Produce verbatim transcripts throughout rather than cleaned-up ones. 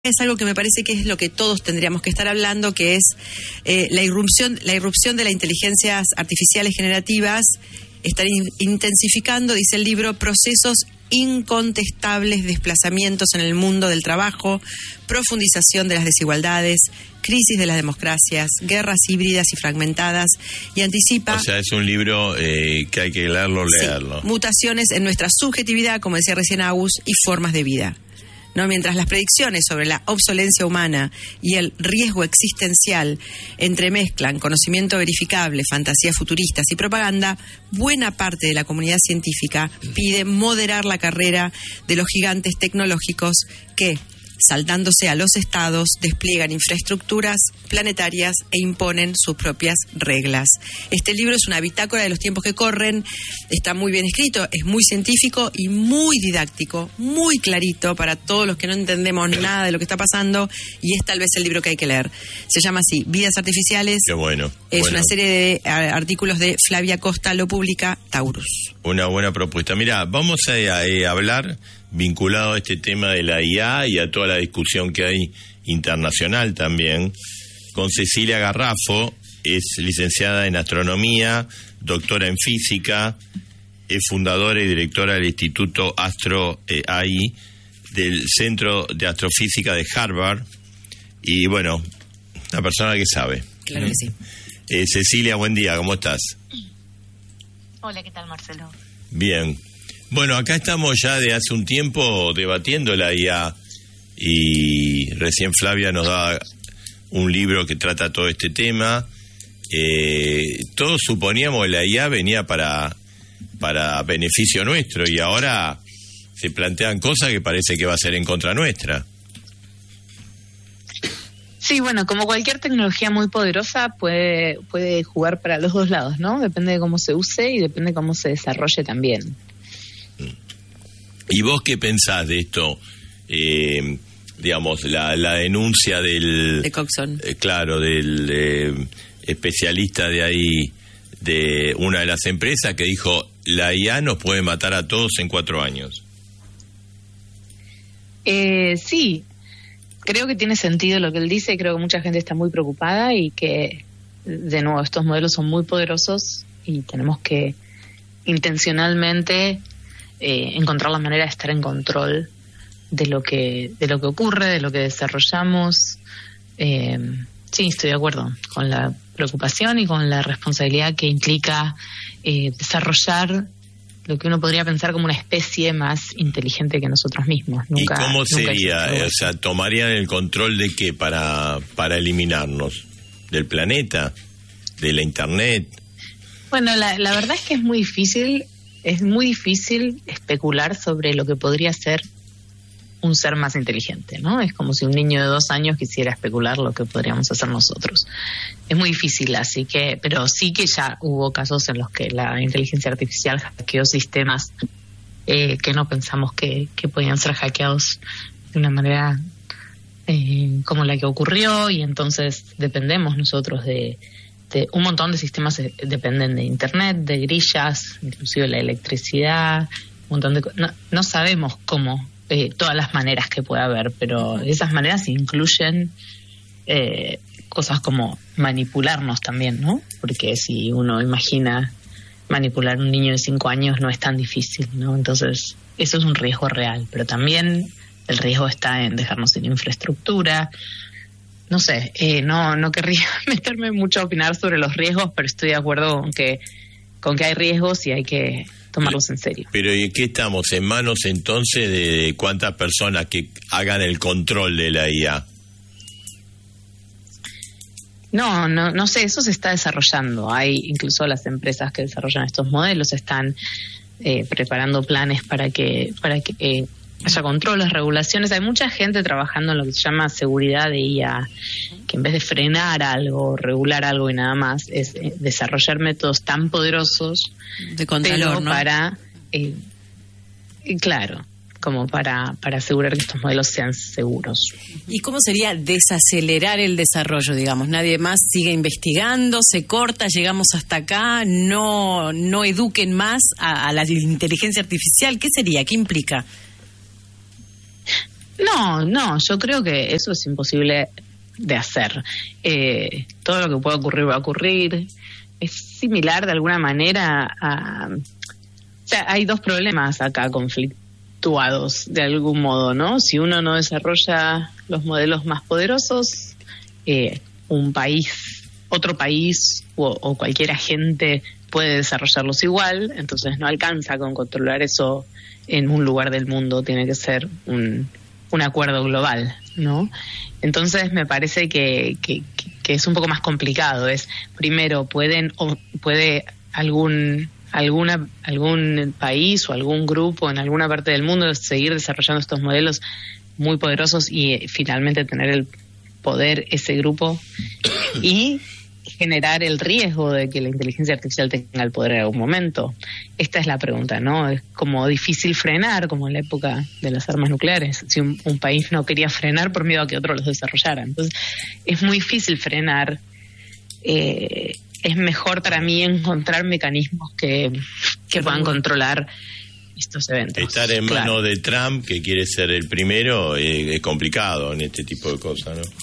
es algo que me parece que es lo que todos tendríamos que estar hablando, que es eh, la irrupción, la irrupción de las inteligencias artificiales generativas. Están in- intensificando, dice el libro, procesos incontestables, desplazamientos en el mundo del trabajo, profundización de las desigualdades, crisis de las democracias, guerras híbridas y fragmentadas, y anticipa... O sea, es un libro eh, que hay que leerlo, leerlo. Sí, mutaciones en nuestra subjetividad, como decía recién Agus, y formas de vida. ¿No? Mientras las predicciones sobre la obsolencia humana y el riesgo existencial entremezclan conocimiento verificable, fantasías futuristas y propaganda, buena parte de la comunidad científica pide moderar la carrera de los gigantes tecnológicos que, saltándose a los estados, despliegan infraestructuras planetarias e imponen sus propias reglas. Este libro es una bitácora de los tiempos que corren, está muy bien escrito, es muy científico y muy didáctico, muy clarito para todos los que no entendemos nada de lo que está pasando, y es tal vez el libro que hay que leer. Se llama así, Vidas Artificiales. Qué bueno. Es bueno. una serie de artículos de Flavia Costa, lo publica Taurus. Una buena propuesta. Mira, vamos a, a, a hablar vinculado a este tema de la I A y a toda la discusión que hay internacional también, con Cecilia Garrafo. Es licenciada en astronomía, doctora en física, es fundadora y directora del Instituto Astro eh, A I, del Centro de Astrofísica de Harvard, y bueno, una persona que sabe. Claro que sí. Eh, Cecilia, buen día, ¿cómo estás? Hola, ¿qué tal, Marcelo? Bien. Bueno, acá estamos ya de hace un tiempo debatiendo la I A, y recién Flavia nos da un libro que trata todo este tema. Eh, todos suponíamos que la I A venía para, para beneficio nuestro, y ahora se plantean cosas que parece que va a ser en contra nuestra. Sí, bueno, como cualquier tecnología muy poderosa puede, puede jugar para los dos lados, ¿no? Depende de cómo se use y depende de cómo se desarrolle también. ¿Y vos qué pensás de esto? Eh, digamos, la, la denuncia del... De Coxon. Eh, claro, del eh, especialista de ahí, de una de las empresas, que dijo, la I A nos puede matar a todos en cuatro años. Eh, sí, creo que tiene sentido lo que él dice. Creo que mucha gente está muy preocupada y que, de nuevo, estos modelos son muy poderosos y tenemos que intencionalmente... Eh, encontrar la manera de estar en control de lo que de lo que ocurre, de lo que desarrollamos. Eh, sí, estoy de acuerdo con la preocupación y con la responsabilidad que implica eh, desarrollar lo que uno podría pensar como una especie más inteligente que nosotros mismos. Nunca, ¿Y cómo nunca sería? O sea, ¿tomarían el control de qué para, para eliminarnos? ¿Del planeta? ¿De la internet? Bueno, la, la verdad es que es muy difícil. Es muy difícil especular sobre lo que podría ser un ser más inteligente, ¿no? Es como si un niño de dos años quisiera especular lo que podríamos hacer nosotros. Es muy difícil, así que, pero sí que ya hubo casos en los que la inteligencia artificial hackeó sistemas eh, que no pensamos que, que podían ser hackeados de una manera eh, como la que ocurrió, y entonces dependemos nosotros de... un montón de sistemas dependen de internet, de grillas, inclusive la electricidad, un montón de no, no sabemos cómo, eh, todas las maneras que puede haber, pero esas maneras incluyen eh, cosas como manipularnos también, ¿no? Porque si uno imagina manipular a un niño de cinco años no es tan difícil, ¿no? Entonces eso es un riesgo real, pero también el riesgo está en dejarnos sin infraestructura. No sé, eh, no no querría meterme mucho a opinar sobre los riesgos, pero estoy de acuerdo con que con que hay riesgos y hay que tomarlos en serio. Pero ¿y qué estamos? ¿En manos entonces de cuántas personas que hagan el control de la I A? No, no, no sé, eso se está desarrollando. Hay incluso las empresas que desarrollan estos modelos están eh, preparando planes para que para que eh, haya controles, regulaciones. Hay mucha gente trabajando en lo que se llama seguridad de I A, que en vez de frenar algo, regular algo y nada más, es eh, desarrollar métodos tan poderosos de contralor, ¿no? para, eh, claro, como para, para asegurar que estos modelos sean seguros. ¿Y cómo sería desacelerar el desarrollo, digamos? Nadie más sigue investigando, se corta, llegamos hasta acá, no, no eduquen más a, a la inteligencia artificial. ¿Qué sería? ¿Qué implica? No, no, yo creo que eso es imposible de hacer. Eh, todo lo que pueda ocurrir va a ocurrir. Es similar de alguna manera a... O sea, hay dos problemas acá conflictuados de algún modo, ¿no? Si uno no desarrolla los modelos más poderosos, eh, un país, otro país o, o cualquier agente puede desarrollarlos igual, entonces no alcanza con controlar eso en un lugar del mundo, tiene que ser un, un acuerdo global, ¿no? Entonces me parece que, que, que es un poco más complicado. Es, primero, pueden o puede algún alguna algún país o algún grupo en alguna parte del mundo seguir desarrollando estos modelos muy poderosos y eh, finalmente tener el poder ese grupo y generar el riesgo de que la inteligencia artificial tenga el poder en algún momento. Esta es la pregunta, ¿no? Es como difícil frenar, como en la época de las armas nucleares, si un, un país no quería frenar por miedo a que otro los desarrollara. Entonces, es muy difícil frenar. Eh, es mejor para mí encontrar mecanismos que, que puedan controlar estos eventos. Estar en claro. manos de Trump, que quiere ser el primero, eh, es complicado en este tipo de cosas, ¿no?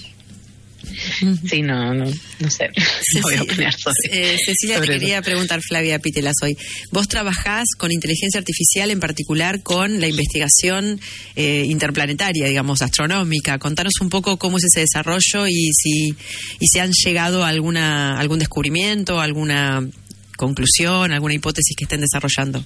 Sí, no, no, no sé. No voy a opinar sobre, eh, Cecilia, sobre te quería eso. preguntar, Flavia Pitelas, hoy. Vos trabajás con inteligencia artificial, en particular con la investigación eh, interplanetaria, digamos, astronómica. Contanos un poco cómo es ese desarrollo y si y si han llegado a alguna algún descubrimiento, alguna conclusión, alguna hipótesis que estén desarrollando.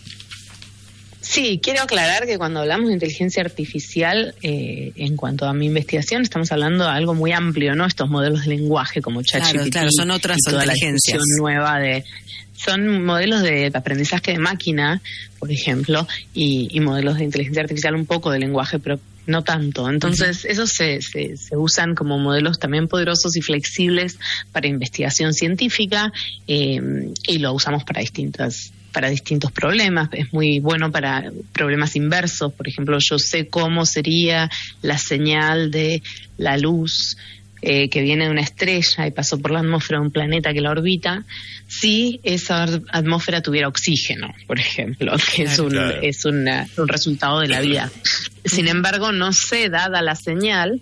Sí, quiero aclarar que cuando hablamos de inteligencia artificial, eh, en cuanto a mi investigación, estamos hablando de algo muy amplio, ¿no? Estos modelos de lenguaje como ChatGPT. Claro, claro, son otras y toda inteligencias. La discusión nueva de... Son modelos de aprendizaje de máquina, por ejemplo, y, y modelos de inteligencia artificial un poco de lenguaje, pero no tanto. Entonces, uh-huh. esos se, se, se usan como modelos también poderosos y flexibles para investigación científica, eh, y lo usamos para distintas para distintos problemas. Es muy bueno para problemas inversos. Por ejemplo, yo sé cómo sería la señal de la luz eh, que viene de una estrella y pasó por la atmósfera de un planeta que la orbita, si esa atmósfera tuviera oxígeno, por ejemplo, que es un, claro. es una, un resultado de la vida. Sin embargo, no sé, dada la señal,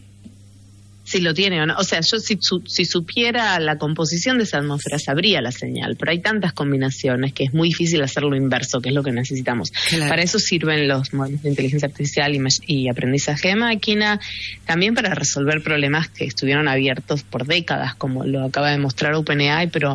si lo tiene o no. O sea, yo si, su, si supiera la composición de esa atmósfera, sabría la señal, pero hay tantas combinaciones que es muy difícil hacer lo inverso, que es lo que necesitamos. Claro. Para eso sirven los modelos de inteligencia artificial y, y aprendizaje de máquina, también para resolver problemas que estuvieron abiertos por décadas, como lo acaba de mostrar OpenAI, pero...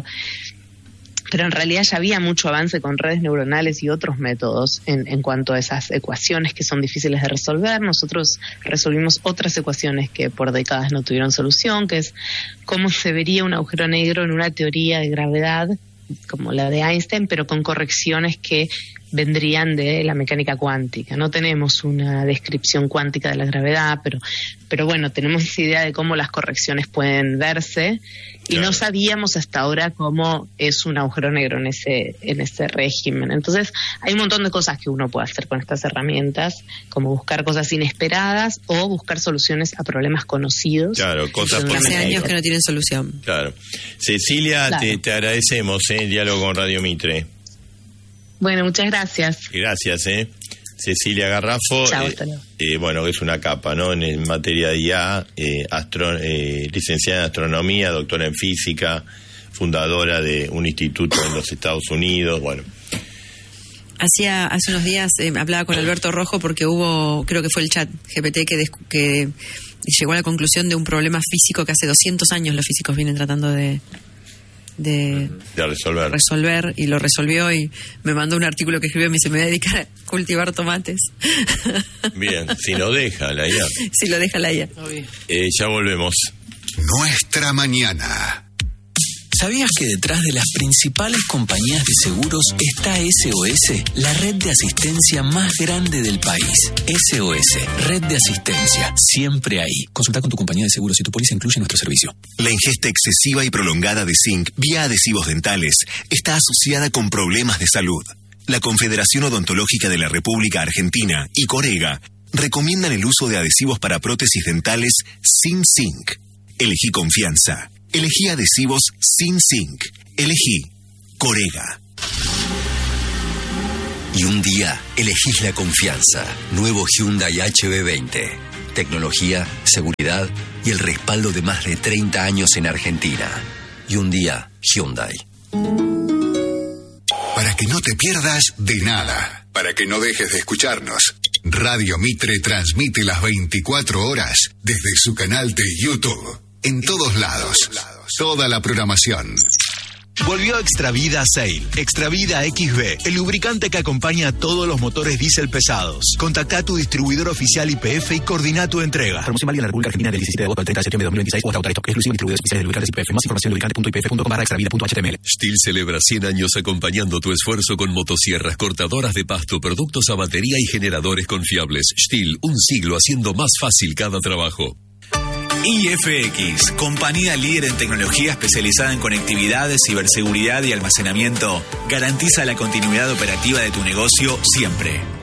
Pero en realidad ya había mucho avance con redes neuronales y otros métodos en, en cuanto a esas ecuaciones que son difíciles de resolver. Nosotros resolvimos otras ecuaciones que por décadas no tuvieron solución, que es cómo se vería un agujero negro en una teoría de gravedad como la de Einstein, pero con correcciones que vendrían de la mecánica cuántica. No tenemos una descripción cuántica de la gravedad, pero, pero bueno, tenemos idea de cómo las correcciones pueden verse. Y claro. no sabíamos hasta ahora cómo es un agujero negro en ese en ese régimen. Entonces, hay un montón de cosas que uno puede hacer con estas herramientas, como buscar cosas inesperadas o buscar soluciones a problemas conocidos. Claro, cosas por hace años que no tienen solución. Claro. Cecilia, claro. Te, te agradecemos, ¿eh? El diálogo con Radio Mitre. Bueno, muchas gracias. Gracias, ¿eh? Cecilia Garrafo, Chao, eh, eh, bueno, es una capa, ¿no? En, en materia de I A, eh, astro, eh, licenciada en astronomía, doctora en física, fundadora de un instituto en los Estados Unidos, bueno. Hacía, hace unos días eh, hablaba con Alberto Rojo porque hubo, creo que fue el chat G P T que, des, que llegó a la conclusión de un problema físico que hace doscientos años los físicos vienen tratando de... De, de resolver. resolver y lo resolvió y me mandó un artículo que escribió y me dice, me voy a dedicar a cultivar tomates. Bien, si lo deja la I A. Si lo deja la I A. Eh, ya volvemos. Nuestra mañana. ¿Sabías que detrás de las principales compañías de seguros está S O S, la red de asistencia más grande del país? S O S, red de asistencia, siempre ahí. Consulta con tu compañía de seguros si tu póliza incluye nuestro servicio. La ingesta excesiva y prolongada de zinc vía adhesivos dentales está asociada con problemas de salud. La Confederación Odontológica de la República Argentina y Corega recomiendan el uso de adhesivos para prótesis dentales sin zinc. Elegí confianza. Elegí adhesivos sin zinc. Elegí Corega. Y un día elegís la confianza. Nuevo Hyundai H B veinte. Tecnología, seguridad y el respaldo de más de treinta años en Argentina. Y un día, Hyundai. Para que no te pierdas de nada. Para que no dejes de escucharnos. Radio Mitre transmite las veinticuatro horas desde su canal de YouTube. En todos lados. Toda la programación. Volvió Extravida Sail. Extravida X B, el lubricante que acompaña a todos los motores diésel pesados. Contacta a tu distribuidor oficial I P F y coordina tu entrega. Promoción válida en la República Argentina del diecisiete de agosto al treinta de septiembre de dos mil veintiséis o hasta agotar stock. Exclusivo en distribuidores oficiales de lubricantes I P F. Más información en lubricante punto i p f punto com barra extravida punto h t m l. Stihl celebra cien años acompañando tu esfuerzo con motosierras, cortadoras de pasto, productos a batería y generadores confiables. Stihl, un siglo haciendo más fácil cada trabajo. I F X, compañía líder en tecnología especializada en conectividad, ciberseguridad y almacenamiento, garantiza la continuidad operativa de tu negocio siempre.